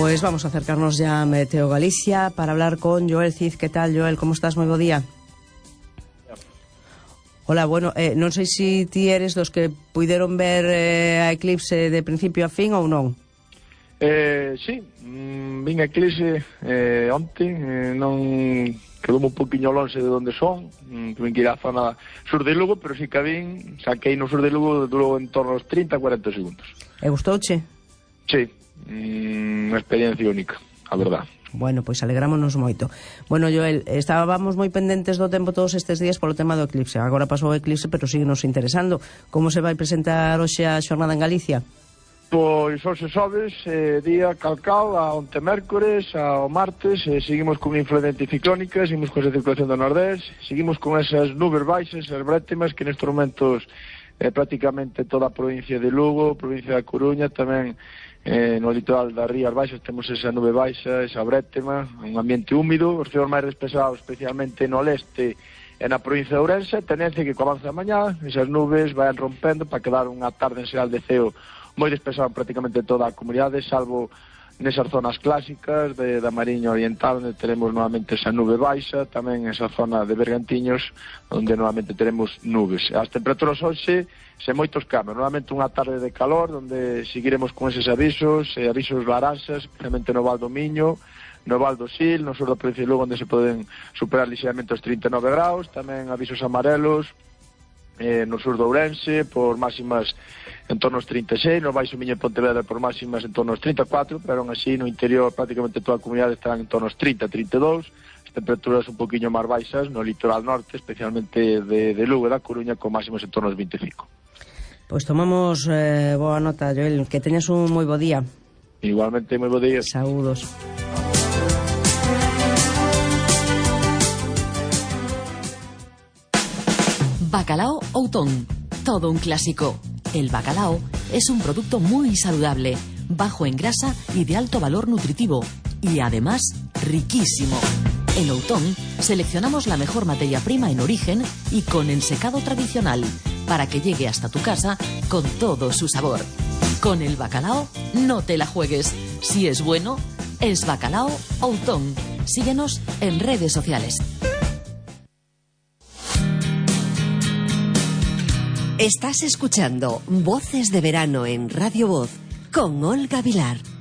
Pues vamos a acercarnos ya a Meteo Galicia para hablar con Joel Cid. ¿Qué tal, Joel? ¿Cómo estás? Moi bo día. Hola, bueno, non sei se ti eres dos que puideron ver a eclipse de principio a fin ou non. Sí, vin a eclipse onte, non quedoume un poquinho longe de onde son, tuve que ir á zona sur de Lugo, pero si que a vin, saquei no sur de Lugo, durou en torno aos 30-40 segundos. E gustouche? Sí, unha experiencia única, a verdad. Bueno, pois alegrámonos moito. Bueno, Joel, estábamos moi pendentes do tempo todos estes días polo tema do eclipse. Agora pasou o eclipse, pero síguenos interesando. Como se vai presentar hoxe a xornada en Galicia? Pois hoxe xoves, día calcao, a onte mércores, ao martes, seguimos con influencia anticiclónica, seguimos con esa circulación do nordés, seguimos con esas nubes baixas, as brétemas, que nestes momentos prácticamente toda a provincia de Lugo, provincia da Coruña, tamén no litoral das Rías Baixas temos esa nube baixa, esa brétema, un ambiente húmido, os ceos máis despesados, especialmente no leste e na provincia de Ourense, tendencia que co avance da mañá, esas nubes vayan rompendo para quedar unha tarde en xeral de ceo moi despesado en prácticamente toda a comunidade, salvo nesas zonas clásicas da Mariña Oriental, onde teremos novamente esa nube baixa, tamén esa zona de Bergantiños, onde novamente teremos nubes. As temperaturas hoxe, sen moitos cambios, novamente unha tarde de calor, onde seguiremos con eses avisos, avisos laranxas, especialmente no Val do Miño, no Val do Sil, no sur da provincia de Lugo, onde se poden superar lixeiramente os 39 graus, tamén avisos amarelos, no sur de Ourense, por máximas en torno aos 36, no Baixo Miño e Pontevedra por máximas en torno aos 34, pero aún así no interior prácticamente toda a comunidade estarán en torno aos 30, 32, as temperaturas un poquinho máis baixas no litoral norte, especialmente de Lugo e da Coruña, con máximas en torno aos 25. Pois tomamos boa nota, Joel, que teñas un moi bo día. Igualmente, moi bo día. Saúdos. Bacalao Outón, todo un clásico. El bacalao es un producto muy saludable, bajo en grasa y de alto valor nutritivo, y además riquísimo. En Outón seleccionamos la mejor materia prima en origen y con ensecado tradicional, para que llegue hasta tu casa con todo su sabor. Con el bacalao no te la juegues. Si es bueno, es Bacalao Outón. Síguenos en redes sociales. Estás escuchando Voces de Verano en Radio Voz con Olga Vilar.